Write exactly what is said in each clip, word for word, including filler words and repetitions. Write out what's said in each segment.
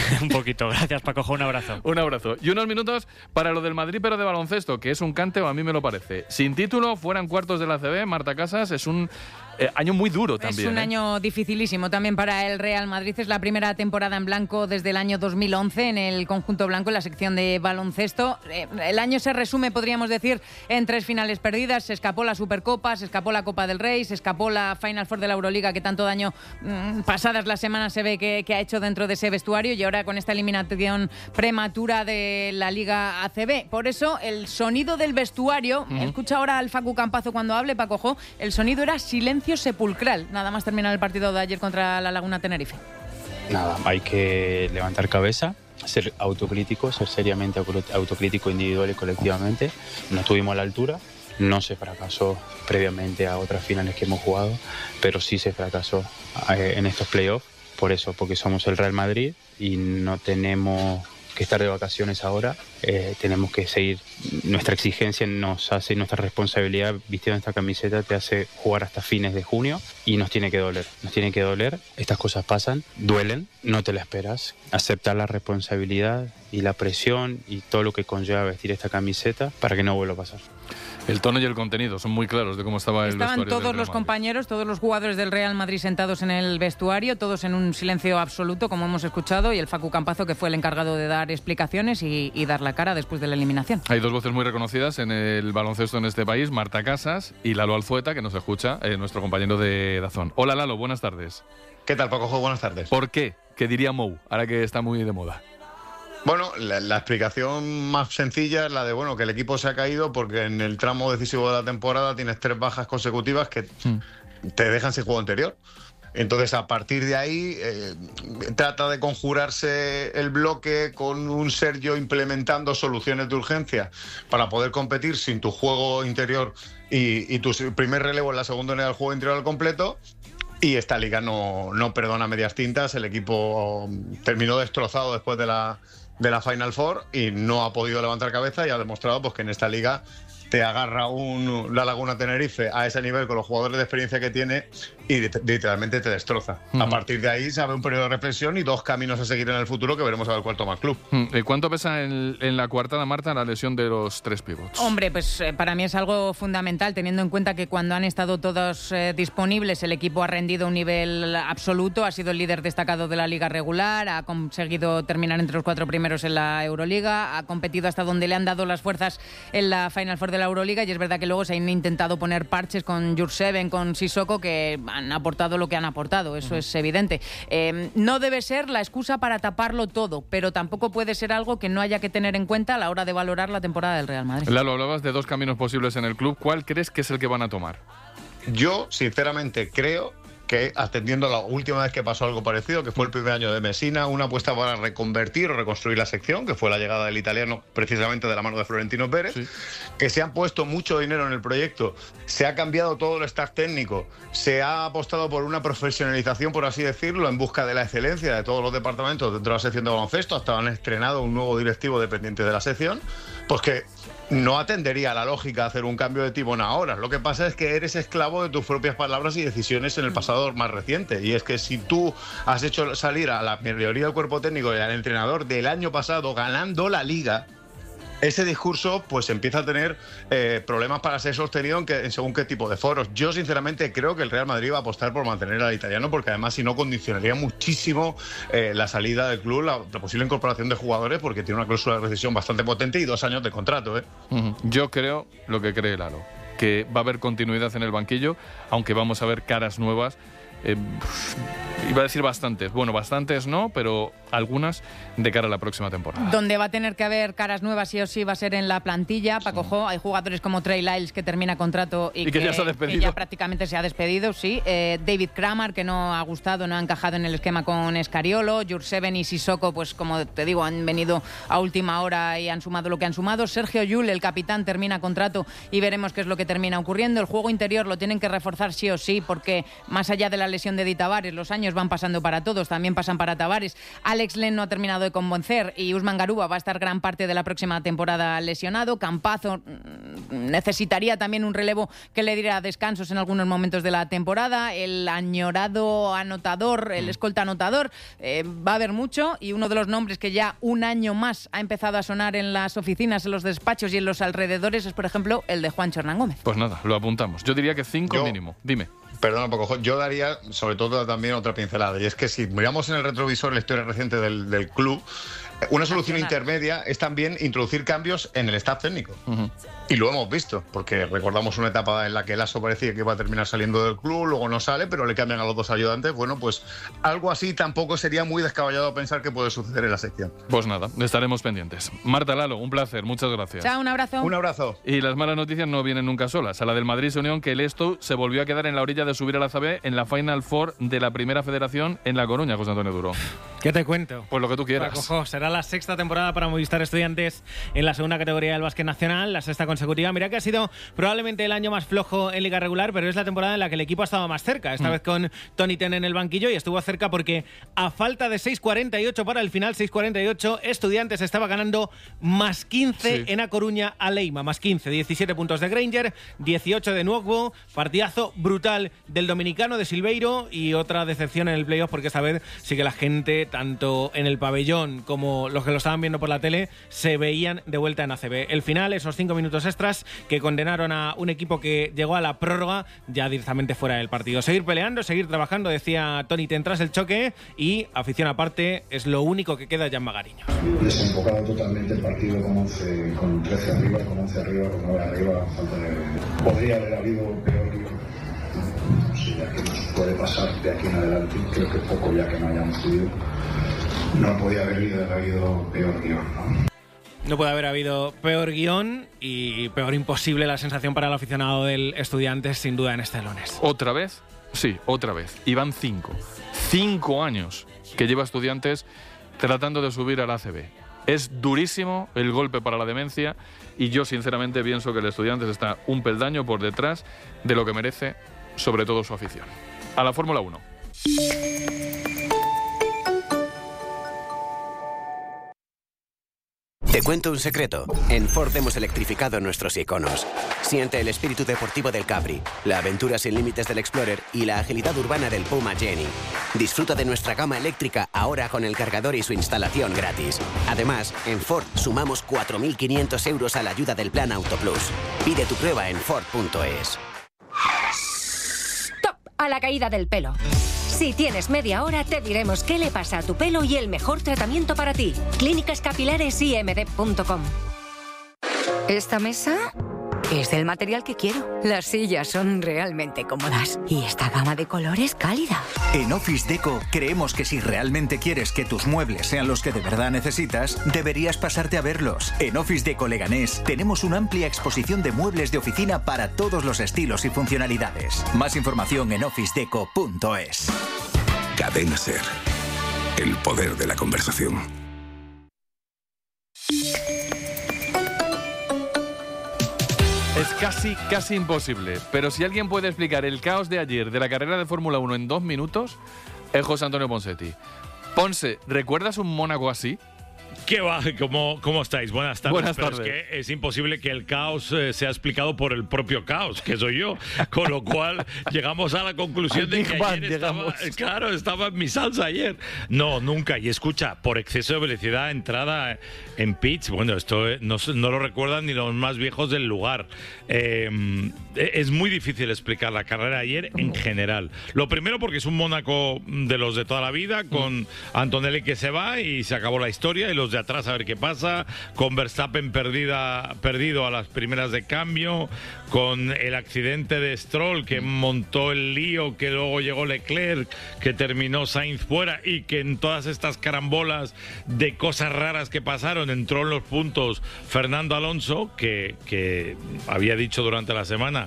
Un poquito. Gracias, Pacojo. Un abrazo. Un abrazo. Y unos minutos para lo del Madrid, pero de baloncesto, que es un cante, o a mí me lo parece. Sin título, fuera en cuartos de la A C B, Marta Casas, es un eh, año muy duro también. Es un ¿eh? año dificilísimo también para el Real Madrid. Es la primera temporada en blanco desde el año dos mil once en el conjunto blanco, en la sección de baloncesto. Eh, el año se resume, podríamos decir, en tres finales perdidas. Se escapó la Supercopa, se escapó la Copa del Rey, se escapó la Final Four de la Euroliga, que tanto daño mmm, pasadas las semanas se ve que, que ha hecho dentro de ese vestuario, y ahora con esta eliminación prematura de la Liga A C B. Por eso el sonido del vestuario, uh-huh. escucha ahora al Facu Campazo cuando hable, Pacojo, el sonido era silencio sepulcral, nada más terminar el partido de ayer contra la Laguna Tenerife. Nada, hay que levantar cabeza, ser autocrítico, ser seriamente autocrítico individual y colectivamente. No estuvimos a la altura, no se fracasó previamente a otras finales que hemos jugado, pero sí se fracasó en estos playoffs, por eso, porque somos el Real Madrid y no tenemos que estar de vacaciones ahora, eh, tenemos que seguir. Nuestra exigencia nos hace, nuestra responsabilidad vistiendo esta camiseta te hace jugar hasta fines de junio y nos tiene que doler, nos tiene que doler, estas cosas pasan, duelen, no te la esperas, aceptar la responsabilidad y la presión y todo lo que conlleva vestir esta camiseta para que no vuelva a pasar. El tono y el contenido son muy claros de cómo estaba el Estaban vestuario. Todos los compañeros, todos los jugadores del Real Madrid sentados en el vestuario, todos en un silencio absoluto, como hemos escuchado, y el Facu Campazo, que fue el encargado de dar explicaciones y, y dar la cara después de la eliminación. Hay dos voces muy reconocidas en el baloncesto en este país, Marta Casas y Lalo Alzueta, que nos escucha, eh, nuestro compañero de Dazón. Hola, Lalo, buenas tardes. ¿Qué tal, Pacojo? Buenas tardes. ¿Por qué? ¿Qué diría Mou, ahora que está muy de moda? Bueno, la, la explicación más sencilla es la de, bueno, que el equipo se ha caído porque en el tramo decisivo de la temporada tienes tres bajas consecutivas que mm. te dejan sin juego anterior. Entonces, a partir de ahí, eh, trata de conjurarse el bloque con un Sergio implementando soluciones de urgencia para poder competir sin tu juego interior y, y tu primer relevo en la segunda unidad del juego interior al completo. Y esta liga no, no perdona medias tintas. El equipo terminó destrozado después de la, de la Final Four y no ha podido levantar cabeza, y ha demostrado pues, que en esta liga te agarra un, la Laguna Tenerife a ese nivel con los jugadores de experiencia que tiene y literalmente te destroza. Uh-huh. A partir de ahí se abre un periodo de reflexión y dos caminos a seguir en el futuro que veremos a ver cuál toma el club. Uh-huh. ¿Cuánto pesa en, en la coartada, Marta, la lesión de los tres pivots? Hombre, pues eh, para mí es algo fundamental, teniendo en cuenta que cuando han estado todos eh, disponibles el equipo ha rendido un nivel absoluto, ha sido el líder destacado de la liga regular, ha conseguido terminar entre los cuatro primeros en la Euroliga, ha competido hasta donde le han dado las fuerzas en la Final Four de la Euroliga, y es verdad que luego se han intentado poner parches con Jurseven, con Sissoko, que han aportado lo que han aportado, eso uh-huh. es evidente. Eh, no debe ser la excusa para taparlo todo, pero tampoco puede ser algo que no haya que tener en cuenta a la hora de valorar la temporada del Real Madrid. Lalo, hablabas de dos caminos posibles en el club. ¿Cuál crees que es el que van a tomar? Yo, sinceramente, creo que, atendiendo a la última vez que pasó algo parecido, que fue el primer año de Messina, una apuesta para reconvertir o reconstruir la sección, que fue la llegada del italiano precisamente de la mano de Florentino Pérez, sí. que se han puesto mucho dinero en el proyecto, se ha cambiado todo el staff técnico, se ha apostado por una profesionalización, por así decirlo, en busca de la excelencia de todos los departamentos dentro de la sección de baloncesto, hasta han estrenado un nuevo directivo dependiente de la sección, pues que no atendería a la lógica hacer un cambio de timón ahora. Lo que pasa es que eres esclavo de tus propias palabras y decisiones en el pasado más reciente. Y es que si tú has hecho salir a la mayoría del cuerpo técnico y al entrenador del año pasado ganando la liga, ese discurso pues empieza a tener eh, problemas para ser sostenido en, que, en según qué tipo de foros. Yo sinceramente creo que el Real Madrid va a apostar por mantener al italiano, porque además si no condicionaría muchísimo eh, la salida del club, la, la posible incorporación de jugadores, porque tiene una cláusula de rescisión bastante potente y dos años de contrato. ¿eh? Uh-huh. Yo creo lo que cree Lalo, que va a haber continuidad en el banquillo, aunque vamos a ver caras nuevas. Eh, iba a decir bastantes, bueno, bastantes no, pero algunas de cara a la próxima temporada. Donde va a tener que haber caras nuevas sí o sí va a ser en la plantilla. Pacojo, sí. Hay jugadores como Trey Lyles que termina contrato y, y que, que, ya se ha despedido. que ya prácticamente se ha despedido, sí. Eh, David Kramer, que no ha gustado, no ha encajado en el esquema con Escariolo. Jurseven y Sissoko, pues como te digo, han venido a última hora y han sumado lo que han sumado. Sergio Llull, el capitán, termina contrato y veremos qué es lo que termina ocurriendo. El juego interior lo tienen que reforzar sí o sí, porque más allá de la lesión de Di Tavares, los años van pasando para todos, también pasan para Tavares. Al Alex Len no ha terminado de convencer y Usman Garuba va a estar gran parte de la próxima temporada lesionado. Campazo necesitaría también un relevo que le diera descansos en algunos momentos de la temporada. El añorado anotador, el escolta anotador, eh, va a haber mucho, y uno de los nombres que ya un año más ha empezado a sonar en las oficinas, en los despachos y en los alrededores es, por ejemplo, el de Juancho Hernán Gómez. Pues nada, lo apuntamos. Yo diría que cinco Yo, mínimo. Dime. Perdona, Paco, yo daría sobre todo también otra pincelada, y es que si miramos en el retrovisor la historia reciente del, del club, una solución intermedia es también introducir cambios en el staff técnico. Uh-huh. Y lo hemos visto, porque recordamos una etapa en la que Lasso parecía que iba a terminar saliendo del club, luego no sale, pero le cambian a los dos ayudantes. Bueno, pues algo así tampoco sería muy descabellado pensar que puede suceder en la sección. Pues nada, estaremos pendientes. Marta, Lalo, un placer, muchas gracias. Chao, un abrazo. Un abrazo. Y las malas noticias no vienen nunca solas. A la del Madrid se unió que el Esto se volvió a quedar en la orilla de subir a la A C B en la Final Four de la Primera Federación en La Coruña, José Antonio Duro. ¿Qué te cuento? Pues lo que tú quieras. Paco, será la sexta temporada para Movistar Estudiantes en la segunda categoría del básquet nacional, la sexta consecutiva. Mira que ha sido probablemente el año más flojo en liga regular, pero es la temporada en la que el equipo ha estado más cerca, esta mm. vez con Tony Ten en el banquillo, y estuvo cerca porque a falta de seis cuarenta y ocho para el final, seis cuarenta y ocho, Estudiantes estaba ganando más quince sí. en A Coruña a Leima, más quince, diecisiete puntos de Granger, dieciocho de Nuovo, partidazo brutal del dominicano de Silveiro, y otra decepción en el playoff porque esta vez sí que la gente, tanto en el pabellón como los que lo estaban viendo por la tele, se veían de vuelta en A C B. El final, esos cinco minutos extras que condenaron a un equipo que llegó a la prórroga ya directamente fuera del partido. Seguir peleando, seguir trabajando, decía Tony Ten tras el choque, y afición aparte, es lo único que queda ya en Magariño. Desenfocado totalmente el partido con, once, con trece arriba, con once arriba, con nueve arriba. Falta de... Podría haber habido peor guión. No sé, ya que nos puede pasar de aquí en adelante, creo que poco ya que no hayamos tenido. No podía haber habido peor guión, ¿no? No puede haber habido peor guión, y peor imposible la sensación para el aficionado del Estudiantes, sin duda, en este lunes. ¿Otra vez? Sí, otra vez. Y van cinco. Cinco años que lleva Estudiantes tratando de subir a la A C B. Es durísimo el golpe para la demencia, y yo sinceramente pienso que el Estudiantes está un peldaño por detrás de lo que merece, sobre todo su afición. A la Fórmula uno. Te cuento un secreto. En Ford hemos electrificado nuestros iconos. Siente el espíritu deportivo del Capri, la aventura sin límites del Explorer y la agilidad urbana del Puma Jenny. Disfruta de nuestra gama eléctrica ahora con el cargador y su instalación gratis. Además, en Ford sumamos cuatro mil quinientos euros a la ayuda del Plan Auto Plus. Pide tu prueba en Ford punto es. ¡Stop! A la caída del pelo. Si tienes media hora, te diremos qué le pasa a tu pelo y el mejor tratamiento para ti. Clínicas Capilares I M D punto com. Esta mesa es del material que quiero. Las sillas son realmente cómodas y esta gama de colores cálida. En Office Deco creemos que si realmente quieres que tus muebles sean los que de verdad necesitas, deberías pasarte a verlos. En Office Deco Leganés tenemos una amplia exposición de muebles de oficina para todos los estilos y funcionalidades. Más información en office deco punto es. Cadena Ser. El poder de la conversación. Es casi, casi imposible, pero si alguien puede explicar el caos de ayer de la carrera de Fórmula uno en dos minutos, es José Antonio Ponsetti. Ponce, ¿recuerdas un Mónaco así? ¿Qué va? ¿Cómo, ¿Cómo estáis? Buenas tardes. Buenas Pero tardes. Es que es imposible que el caos eh, sea explicado por el propio caos, que soy yo. Con lo cual, llegamos a la conclusión de que ayer estaba, claro, estaba en mi salsa ayer. No, nunca. Y escucha, por exceso de velocidad, entrada en pits, bueno, esto no, no lo recuerdan ni los más viejos del lugar. Eh, es muy difícil explicar la carrera de ayer en general. Lo primero porque es un Mónaco de los de toda la vida, con Antonelli que se va y se acabó la historia, y los de atrás a ver qué pasa, con Verstappen perdida, perdido a las primeras de cambio, con el accidente de Stroll que montó el lío, que luego llegó Leclerc, que terminó Sainz fuera, y que en todas estas carambolas de cosas raras que pasaron entró en los puntos Fernando Alonso, que, que había dicho durante la semana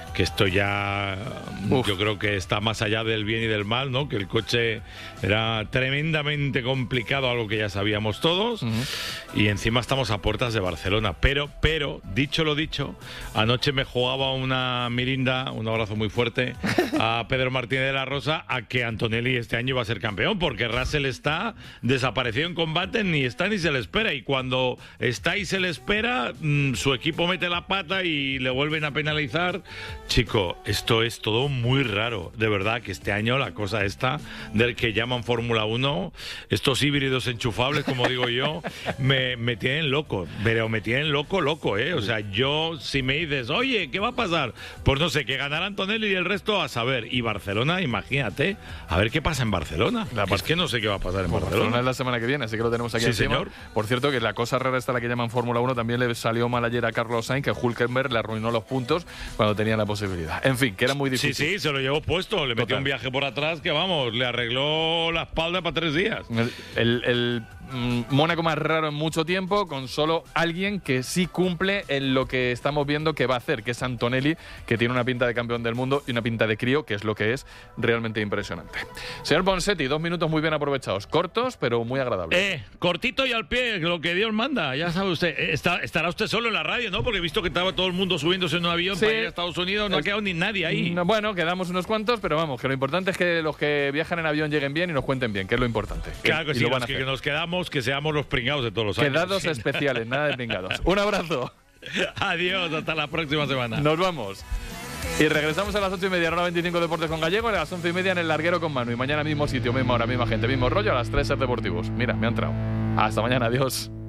que esto ya Uf. yo creo que está más allá del bien y del mal, ¿no? Que el coche era tremendamente complicado, algo que ya sabíamos todos, uh-huh. y encima estamos a puertas de Barcelona. Pero, pero, dicho lo dicho, anoche me jugaba una mirinda, un abrazo muy fuerte a Pedro Martínez de la Rosa, a que Antonelli este año iba a ser campeón, porque Russell está desaparecido en combate, ni está ni se le espera, y cuando está y se le espera, mmm, su equipo mete la pata y le vuelven a penalizar. Chico, esto es todo muy raro, de verdad, que este año la cosa esta del que llaman Fórmula uno, estos híbridos enchufables, como digo yo, me, me tienen loco, pero me tienen loco, loco, ¿eh? O sea, yo, si me dices, oye, ¿qué va a pasar? Pues no sé, que ganará Antonelli y el resto a saber. Y Barcelona, imagínate, a ver qué pasa en Barcelona. La que es que no sé qué va a pasar en Barcelona. Barcelona es la semana que viene, así que lo tenemos aquí sí, encima. Señor. Por cierto, que la cosa rara esta la que llaman Fórmula uno, también le salió mal ayer a Carlos Sainz, que Hülkenberg le arruinó los puntos cuando tenía la posibilidad. En fin, que era muy difícil. Sí, sí, se lo llevó puesto, le metió Total. un viaje por atrás que, vamos, le arregló la espalda para tres días. El, el, el mm, Mónaco más raro en mucho tiempo, con solo alguien que sí cumple en lo que estamos viendo que va a hacer, que es Antonelli, que tiene una pinta de campeón del mundo y una pinta de crío, que es lo que es realmente impresionante. Señor Ponseti, dos minutos muy bien aprovechados, cortos, pero muy agradables. Eh, cortito y al pie, lo que Dios manda, ya sabe usted. Está, estará usted solo en la radio, ¿no? Porque he visto que estaba todo el mundo subiéndose en un avión sí. para ir a Estados Unidos, no ha quedado ni nadie ahí. No, bueno, quedamos unos cuantos, pero vamos, que lo importante es que los que viajan en avión lleguen bien y nos cuenten bien, que es lo importante. Claro que y sí, lo van los a que, hacer. que nos quedamos, que seamos los pringados de todos los años. Quedados especiales, nada de pringados. Un abrazo. Adiós, hasta la próxima semana. Nos vamos. Y regresamos a las ocho y media, hora veinticinco Deportes con Gallego, a las once y media en el Larguero con Manu. Y mañana mismo sitio, misma hora, misma gente, mismo rollo, a las tres Ser Deportivos. Mira, me ha entrado. Hasta mañana, adiós.